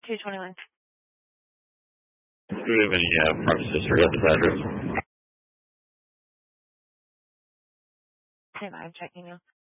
221. Do we have any process history at this address? Hey, I'm checking now.